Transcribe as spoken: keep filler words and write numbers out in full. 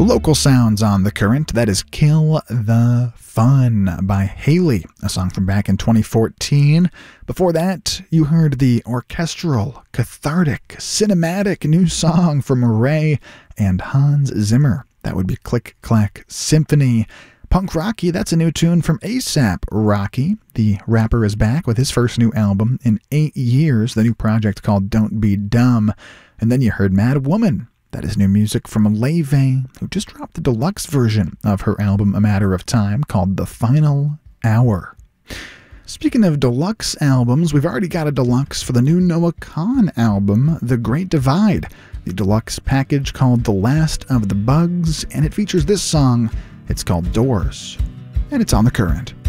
Local sounds on The Current. That is Kill the Fun by Haley, a song from back in twenty fourteen. Before that, you heard the orchestral, cathartic, cinematic new song from Ray and Hans Zimmer. That would be Click Clack Symphony. Punk Rocky, that's a new tune from A$AP Rocky. The rapper is back with his first new album in eight years, the new project called Don't Be Dumb. And then you heard Mad Woman. That is new music from Leve, who just dropped the deluxe version of her album A Matter of Time called The Final Hour. Speaking of deluxe albums, we've already got a deluxe for the new Noah Kahan album, The Great Divide. The deluxe package called The Last of the Bugs, and it features this song. It's called Doors, and it's on The Current.